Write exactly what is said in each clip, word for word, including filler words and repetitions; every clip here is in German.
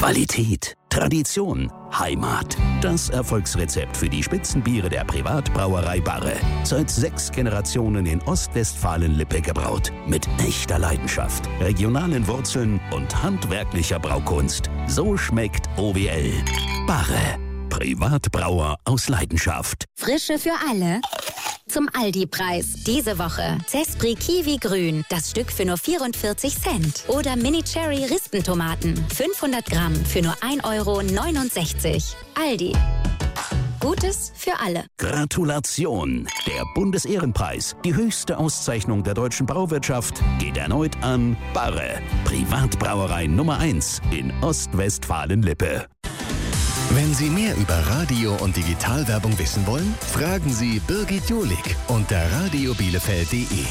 Qualität, Tradition, Heimat. Das Erfolgsrezept für die Spitzenbiere der Privatbrauerei Barre. Seit sechs Generationen in Ostwestfalen-Lippe gebraut. Mit echter Leidenschaft, regionalen Wurzeln und handwerklicher Braukunst. So schmeckt O W L. Barre. Privatbrauer aus Leidenschaft. Frische für alle. Zum Aldi-Preis. Diese Woche Zespri Kiwi Grün. Das Stück für nur vierundvierzig Cent. Oder Mini Cherry Rispentomaten. fünfhundert Gramm für nur ein Euro neunundsechzig. Aldi. Gutes für alle. Gratulation! Der Bundesehrenpreis, die höchste Auszeichnung der deutschen Brauwirtschaft, geht erneut an Barre. Privatbrauerei Nummer eins in Ostwestfalen-Lippe. Wenn Sie mehr über Radio- und Digitalwerbung wissen wollen, fragen Sie Birgit Jolik unter radio bielefeld punkt de.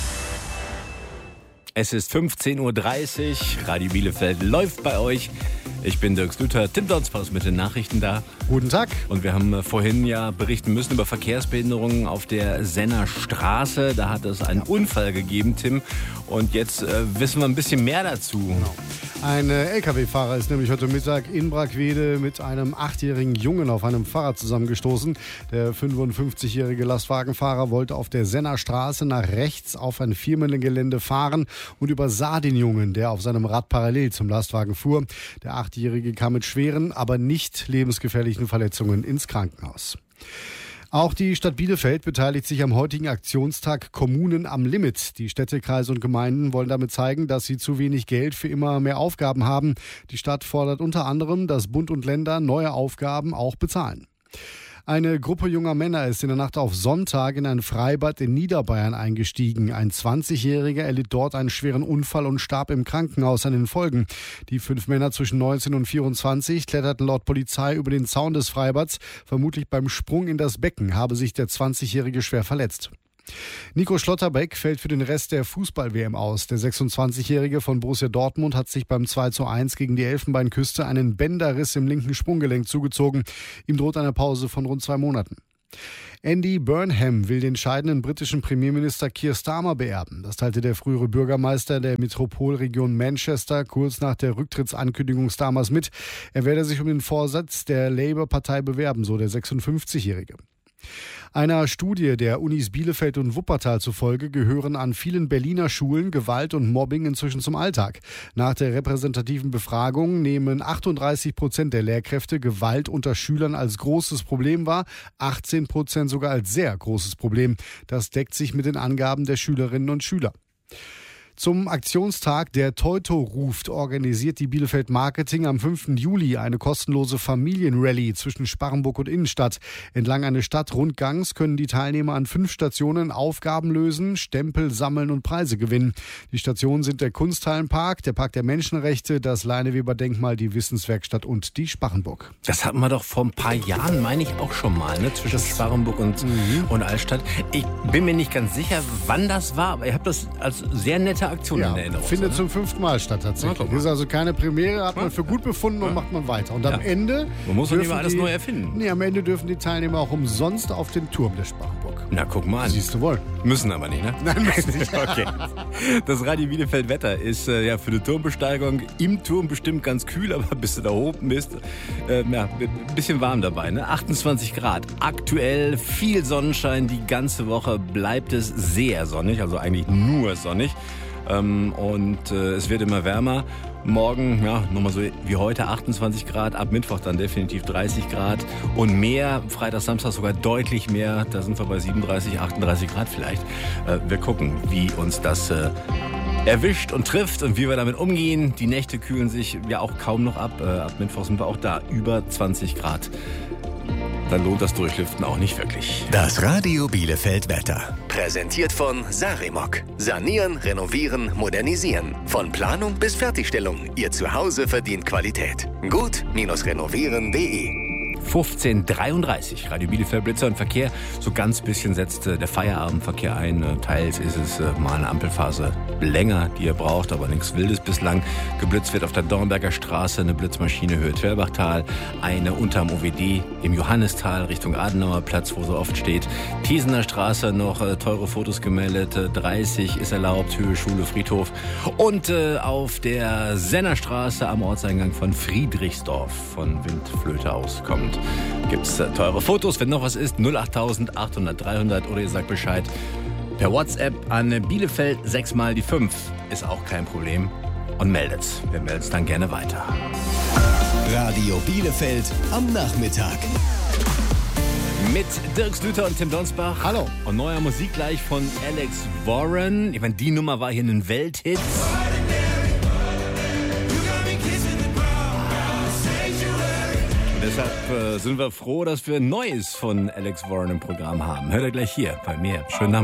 Es ist fünfzehn Uhr dreißig, Radio Bielefeld läuft bei euch. Ich bin Dirk Luther, Tim Donspaus mit den Nachrichten da. Guten Tag. Und wir haben vorhin ja berichten müssen über Verkehrsbehinderungen auf der Senner Straße. Da hat es einen Unfall gegeben, Tim. Und jetzt äh, wissen wir ein bisschen mehr dazu. Genau. Ein äh, L K W-Fahrer ist nämlich heute Mittag in Brackwede mit einem achtjährigen Jungen auf einem Fahrrad zusammengestoßen. Der fünfundfünfzigjährige Lastwagenfahrer wollte auf der Senner Straße nach rechts auf ein Firmengelände fahren und übersah den Jungen, der auf seinem Rad parallel zum Lastwagen fuhr. Der Achtjährige kam mit schweren, aber nicht lebensgefährlichen Verletzungen ins Krankenhaus. Auch die Stadt Bielefeld beteiligt sich am heutigen Aktionstag Kommunen am Limit. Die Städte, Kreise und Gemeinden wollen damit zeigen, dass sie zu wenig Geld für immer mehr Aufgaben haben. Die Stadt fordert unter anderem, dass Bund und Länder neue Aufgaben auch bezahlen. Eine Gruppe junger Männer ist in der Nacht auf Sonntag in ein Freibad in Niederbayern eingestiegen. Ein zwanzigjähriger erlitt dort einen schweren Unfall und starb im Krankenhaus an den Folgen. Die fünf Männer zwischen neunzehn und vierundzwanzig kletterten laut Polizei über den Zaun des Freibads. Vermutlich beim Sprung in das Becken habe sich der zwanzigjährige schwer verletzt. Nico Schlotterbeck fällt für den Rest der Fußball-W M aus. Der sechsundzwanzigjährige von Borussia Dortmund hat sich beim zwei zu eins gegen die Elfenbeinküste einen Bänderriss im linken Sprunggelenk zugezogen. Ihm droht eine Pause von rund zwei Monaten. Andy Burnham will den scheidenden britischen Premierminister Keir Starmer beerben. Das teilte der frühere Bürgermeister der Metropolregion Manchester kurz nach der Rücktrittsankündigung Starmers mit. Er werde sich um den Vorsitz der Labour-Partei bewerben, so der sechsundfünfzigjährige. Einer Studie der Unis Bielefeld und Wuppertal zufolge gehören an vielen Berliner Schulen Gewalt und Mobbing inzwischen zum Alltag. Nach der repräsentativen Befragung nehmen achtunddreißig Prozent der Lehrkräfte Gewalt unter Schülern als großes Problem wahr, achtzehn Prozent sogar als sehr großes Problem. Das deckt sich mit den Angaben der Schülerinnen und Schüler. Zum Aktionstag der Teuto ruft organisiert die Bielefeld Marketing am fünften Juli eine kostenlose Familienrallye zwischen Sparrenburg und Innenstadt. Entlang eines Stadtrundgangs können die Teilnehmer an fünf Stationen Aufgaben lösen, Stempel sammeln und Preise gewinnen. Die Stationen sind der Kunsthallenpark, der Park der Menschenrechte, das Leineweber-Denkmal, die Wissenswerkstatt und die Sparrenburg. Das hatten wir doch vor ein paar Jahren, meine ich, auch schon mal, ne? Zwischen das Sparrenburg und, mhm. und Altstadt. Ich bin mir nicht ganz sicher, wann das war, aber ich habe das als sehr nette Aktion ja, in Erinnerung. Findet oder? Zum fünften Mal statt tatsächlich. Das ist also keine Premiere, hat man für gut befunden und macht man weiter. Und am ja. Ende... Man muss doch nicht mal alles die, neu erfinden. Nee, am Ende dürfen die Teilnehmer auch umsonst auf den Turm der Sparrenburg. Na, guck mal an. Siehst du wohl. Müssen aber nicht, ne? Nein, müssen nicht. Okay. Das Radio Bielefeld Wetter ist äh, ja für die Turmbesteigung im Turm bestimmt ganz kühl, aber bis du da oben bist, äh, ja, ein bisschen warm dabei, ne? achtundzwanzig Grad. Aktuell viel Sonnenschein, die ganze Woche bleibt es sehr sonnig, also eigentlich nur sonnig. Ähm, und äh, es wird immer wärmer. Morgen, ja, nochmal so wie heute achtundzwanzig Grad, ab Mittwoch dann definitiv dreißig Grad und mehr, Freitag, Samstag sogar deutlich mehr, da sind wir bei siebenunddreißig, achtunddreißig Grad vielleicht. Äh, wir gucken, wie uns das äh, erwischt und trifft und wie wir damit umgehen. Die Nächte kühlen sich ja auch kaum noch ab, äh, ab Mittwoch sind wir auch da, über zwanzig Grad. Dann lohnt das Durchlüften auch nicht wirklich. Das Radio Bielefeld Wetter. Präsentiert von Sarimok. Sanieren, renovieren, modernisieren. Von Planung bis Fertigstellung. Ihr Zuhause verdient Qualität. Gut-renovieren punkt de fünfzehn dreiunddreißig. Radio Bielefeld, Blitzer und Verkehr. So ganz bisschen setzt äh, der Feierabendverkehr ein. Äh, teils ist es äh, mal eine Ampelphase länger, die ihr braucht, aber nichts Wildes bislang. Geblitzt wird auf der Dornberger Straße eine Blitzmaschine Höhe Twerbachtal, eine unterm O W D im Johannistal Richtung Adenauer Platz, wo so oft steht. Thiesener Straße noch äh, teure Fotos gemeldet, äh, dreißig ist erlaubt, Höhe Schule, Friedhof. Und äh, auf der Sennerstraße am Ortseingang von Friedrichsdorf von Windflöte aus kommt, gibt's äh, teure Fotos. Wenn noch was ist, null acht achthundert dreihundert oder ihr sagt Bescheid per WhatsApp an Bielefeld sechs mal die fünf. Ist auch kein Problem. Und meldet's. Wir melden's dann gerne weiter. Radio Bielefeld am Nachmittag. Mit Dirk Slüter und Tim Donsbach. Hallo. Und neuer Musik gleich von Alex Warren. Ich meine, die Nummer war hier ein Welthit. Und deshalb äh, sind wir froh, dass wir Neues von Alex Warren im Programm haben. Hört ihr gleich hier bei mir. Schönen Nachmittag.